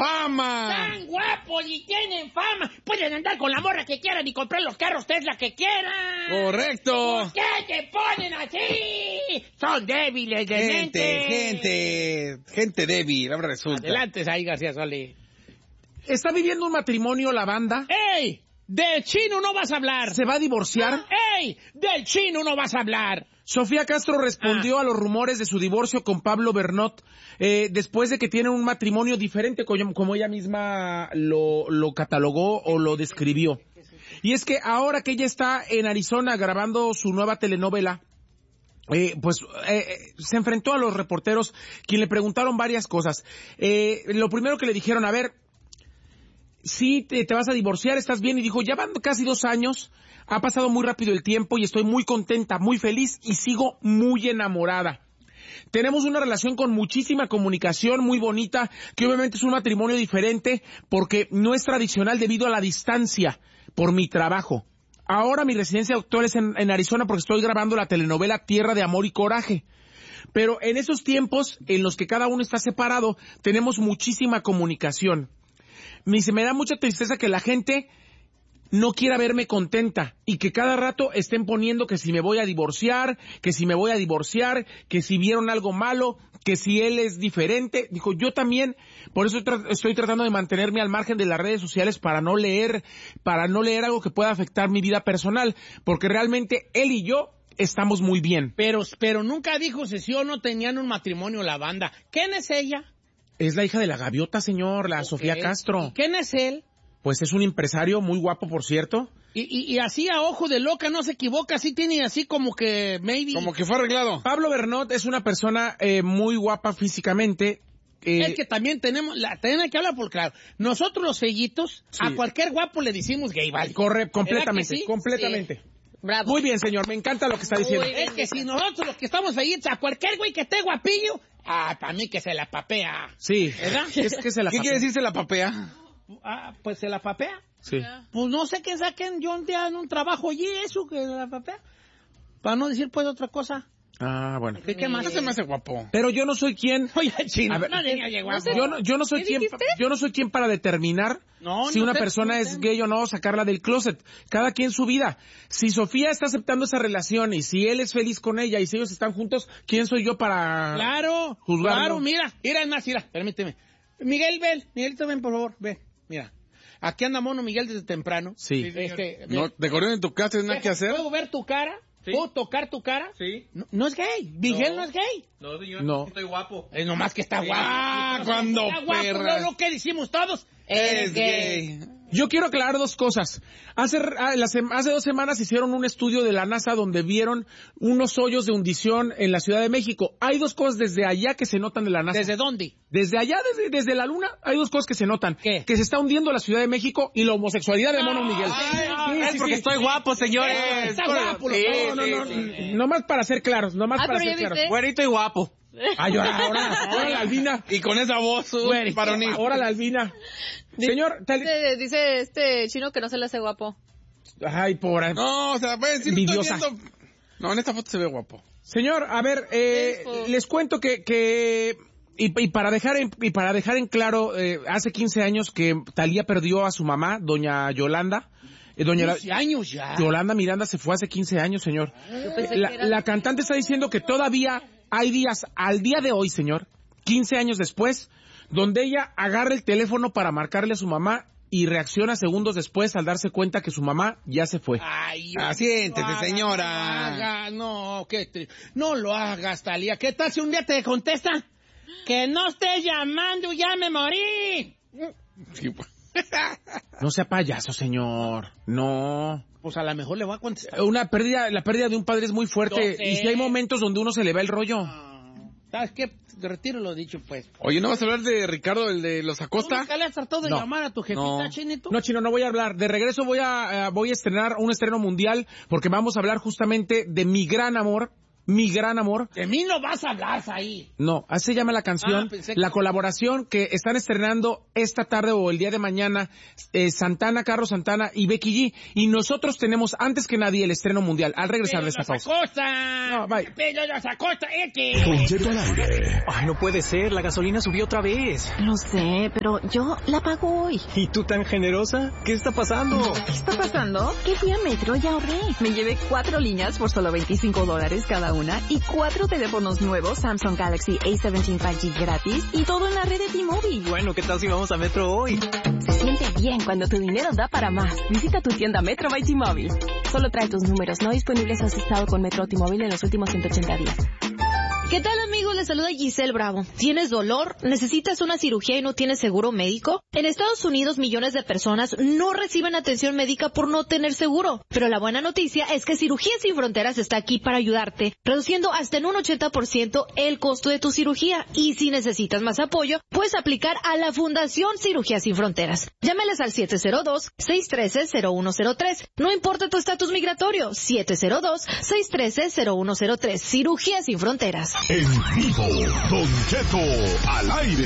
fama. Tan guapos y tienen fama. Pueden andar con la morra que quieran y comprar los carros Tesla que quieran. Correcto. ¿Por qué te ponen así? Son débiles de mente. Gente débil, ahora resulta. Adelante, ahí, García Solís. ¿Está viviendo un matrimonio la banda? ¡Ey! Del chino no vas a hablar. ¿Se va a divorciar? ¡Ey! Del chino no vas a hablar. Sofía Castro respondió a los rumores de su divorcio con Pablo Bernot después de que tienen un matrimonio diferente, como ella misma lo catalogó o lo describió. Y es que ahora que ella está en Arizona grabando su nueva telenovela, se enfrentó a los reporteros, quien le preguntaron varias cosas. Lo primero que le dijeron, a ver, sí, te vas a divorciar, ¿estás bien? Y dijo, ya van casi 2 años, ha pasado muy rápido el tiempo y estoy muy contenta, muy feliz y sigo muy enamorada. Tenemos una relación con muchísima comunicación, muy bonita, que obviamente es un matrimonio diferente porque no es tradicional debido a la distancia por mi trabajo. Ahora mi residencia actual es en Arizona porque estoy grabando la telenovela Tierra de Amor y Coraje. Pero en esos tiempos en los que cada uno está separado, tenemos muchísima comunicación. Me da mucha tristeza que la gente no quiera verme contenta y que cada rato estén poniendo que si me voy a divorciar, que si vieron algo malo, que si él es diferente. Dijo, yo también, por eso estoy tratando de mantenerme al margen de las redes sociales para no leer algo que pueda afectar mi vida personal, porque realmente él y yo estamos muy bien. Pero nunca dijo si sí o no tenían un matrimonio la banda. ¿Quién es ella? Es la hija de la gaviota, señor, la Sofía Castro. ¿Y quién es él? Pues es un empresario muy guapo, por cierto. Y así a ojo de loca, no se equivoca, así tiene así como que maybe... Como que fue arreglado. Pablo Bernot es una persona muy guapa físicamente. Es que también tenemos que hablar por claro. Nosotros los fellitos, sí, a cualquier guapo le decimos gay, ¿vale? Correcto, completamente, sí? completamente. Sí. Bravo. Muy bien, señor, me encanta lo que está diciendo. Es que si nosotros los que estamos fellitos, a cualquier güey que esté guapillo, para mí que se la papea. Sí, ¿verdad? Es que se la ¿Qué papea. quiere decir se la papea? Pues se la papea. Sí. Pues no sé qué saquen yo un día en un trabajo allí, eso que la papea. Para no decir pues otra cosa. Ah, bueno. ¿Qué más? No se me hace guapo. Pero yo no soy quien. Oye, chino, A ver, no digas que guapo. yo no soy ¿Qué quien. dijiste? Yo no soy quien para determinar si una persona es gay o no, sacarla del closet. Cada quien su vida. Si Sofía está aceptando esa relación y si él es feliz con ella y si ellos están juntos, ¿quién soy yo para juzgarlo? Claro, mira, permíteme. Miguelito, ven, por favor, ven, mira. Aquí anda mono Miguel desde temprano. Sí. No, de correr en tu casa tienes nada que hacer. ¿Puedo ver tu cara? Sí. ¿Puedo tocar tu cara? Sí. No es gay. Miguel no es gay. No, señor. No. Estoy guapo. Es nomás que está guapo. Cuando Está guapo, perra. lo que decimos todos. Es gay. Yo quiero aclarar 2 cosas. Hace 2 semanas hicieron un estudio de la NASA donde vieron unos hoyos de hundición en la Ciudad de México. Hay 2 cosas desde allá que se notan de la NASA. ¿Desde dónde? Desde allá, desde la Luna, hay 2 cosas que se notan. ¿Qué? Que se está hundiendo la Ciudad de México y la homosexualidad de Mono Miguel. Es porque estoy guapo, señores. Está guapo. Sí, No, nomás para ser claros, nomás para pero ser ya claros. viste. Güerito y guapo. Ay, ahora la albina. Y con esa voz, Güey, varonil. ahora la albina. Señor, Dice este chino que no se le hace guapo. ay, pobre. No, o sea, ven, si Envidiosa. No, en esta foto se ve guapo. Señor, a ver, Eso. les cuento que para dejar en claro, hace 15 años que Thalía perdió a su mamá, doña Yolanda. 15 años ya. Yolanda Miranda se fue hace 15 años, señor. Yo pensé que era- La cantante está diciendo que todavía hay días, al día de hoy, señor, 15 años después, donde ella agarra el teléfono para marcarle a su mamá y reacciona segundos después al darse cuenta que su mamá ya se fue. Ay, Siéntese, no haga, señora. No lo hagas, Talía. ¿Qué tal si un día te contestan? Que no estés llamando, ya me morí. Sí, pues. No sea payaso, señor. No. Pues a lo mejor le voy a contestar. La pérdida de un padre es muy fuerte. Yo sé. Y si hay momentos donde uno se le va el rollo. ¿Sabes qué? Retiro lo dicho, pues. Oye, ¿no vas a hablar de Ricardo, el de los ¿Tú Acosta? nunca le has tratado de No. llamar a tu jefita, No. Chinito? No, Chino, no voy a hablar. De regreso voy a estrenar un estreno mundial porque vamos a hablar justamente de mi gran amor, Mi Gran Amor. De mí no vas a hablar, ahí. No, así se llama la canción, pensé que... la colaboración que están estrenando esta tarde o el día de mañana Santana, Carlos Santana y Becky G. Y nosotros tenemos antes que nadie el estreno mundial al regresar de esta pausa. No, bye. Pedro los Acosta, Don Cheto al aire. Ay, no puede ser, la gasolina subió otra vez. Lo sé, pero yo la pago hoy. ¿Y tú tan generosa? ¿Qué está pasando? ¿Qué está pasando? Que fui a Metro y ahorré. Me llevé 4 líneas por solo $25 cada una y 4 teléfonos nuevos Samsung Galaxy A17 5G gratis y todo en la red de T-Mobile. Bueno, ¿qué tal si vamos a Metro hoy? Se siente bien cuando tu dinero da para más. Visita tu tienda Metro by T-Mobile. Solo trae tus números no disponibles asociados con Metro o T-Mobile en los últimos 180 días. ¿Qué tal, amigos? Les saluda Giselle Bravo. ¿Tienes dolor? ¿Necesitas una cirugía y no tienes seguro médico? En Estados Unidos, millones de personas no reciben atención médica por no tener seguro. Pero la buena noticia es que Cirugías Sin Fronteras está aquí para ayudarte, reduciendo hasta en un 80% el costo de tu cirugía. Y si necesitas más apoyo, puedes aplicar a la Fundación Cirugías Sin Fronteras. Llámeles al 702-613-0103. No importa tu estatus migratorio, 702-613-0103. Cirugías Sin Fronteras. En vivo, Don Cheto al aire.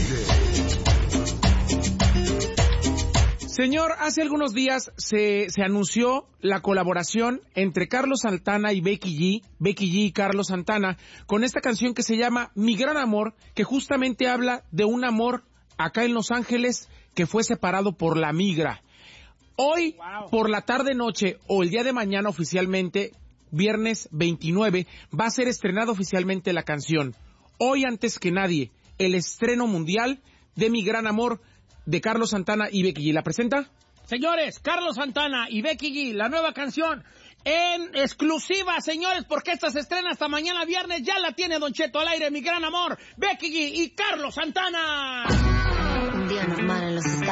Señor, hace algunos días se anunció la colaboración entre Carlos Santana y Becky G y Carlos Santana, con esta canción que se llama Mi Gran Amor, que justamente habla de un amor acá en Los Ángeles que fue separado por la migra. Hoy, por la tarde-noche o el día de mañana oficialmente, viernes 29, va a ser estrenada oficialmente la canción. Hoy, antes que nadie, el estreno mundial de Mi Gran Amor de Carlos Santana y Becky G. ¿La presenta? Señores, Carlos Santana y Becky G, la nueva canción en exclusiva, señores, porque esta se estrena hasta mañana viernes. Ya la tiene Don Cheto al aire, Mi Gran Amor, Becky G y Carlos Santana. Un día normal en los Estados